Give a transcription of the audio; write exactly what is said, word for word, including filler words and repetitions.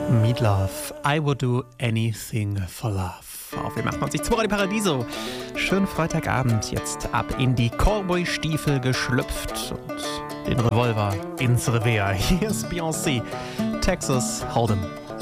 Meatloaf, I would do anything for love. Auf W achtundzwanzig zwei Radio Paradiso. Schönen Freitagabend, jetzt ab in die Cowboy-Stiefel geschlüpft und den Revolver ins Revier. Hier ist Beyoncé, Texas Hold'em.